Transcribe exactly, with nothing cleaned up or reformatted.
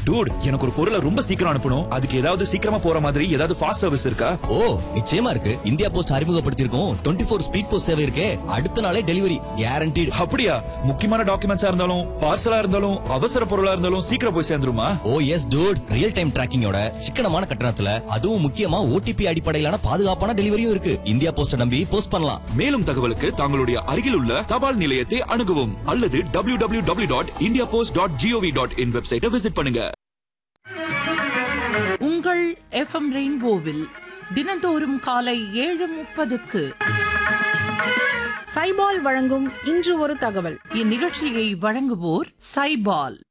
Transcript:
Dude, எனக்கு ஒரு பொருளை ரொம்ப சீக்கிரம் அனுப்பணும். அதுக்கு ஏதாவது சீக்கிரமா போற மாதிரி ஏதாவது ஃபாஸ்ட் சர்வீஸ் இருக்கா? ஓ, நிச்சயமா இருக்கு. India post அறிமுகப்படுத்தியிருக்கோம் twenty four speed post சேவை இருக்கே. அடுத்த நாளே டெலிவரி கேரண்டீடு. அப்படியா? முக்கியமான டாக்குமெண்ட்ஸா இருந்தாலும் பார்சலா இருந்தாலும் அவசர பொருளா இருந்தாலும் சீக்கிரம் போய் சேர்ந்துருமா? ஓ எஸ் டூட், ரியல் டைம் டிராக்கிங்கோட சிக்கனமான கட்டணத்துல, அதுவும் முக்கியமா ஓடிபி அடிப்படையிலான பாதுகாப்பான டெலிவரியும் இருக்கு. இந்தியா போஸ்ட நம்பி போஸ்ட் பண்ணலாம். மேலும் தகவலுக்கு தங்களுடைய அருகில் உள்ள தபால் நிலையத்தை அணுகவும் அல்லது W W W dot India post dot gov dot in வெப்சைட்டை விசிட் பண்ணுங்க. உங்கள் எஃப்எம் ரெயின்போவில் தினந்தோறும் காலை ஏழு முப்பதுக்கு சைபால் வழங்கும் இன்று ஒரு தகவல். இந்நிகழ்ச்சியை வழங்குவோர் சைபால்.